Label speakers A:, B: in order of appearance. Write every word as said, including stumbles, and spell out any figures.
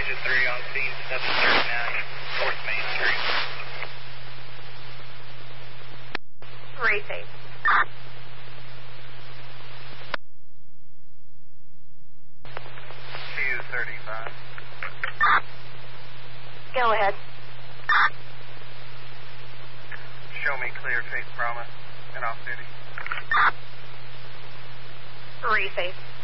A: Ninja three on scene, seven thirty-nine, North Main Street.
B: Three safe.
A: Q thirty-five.
B: Go ahead.
A: Show me clear, face promise, in off city.
B: Three safe.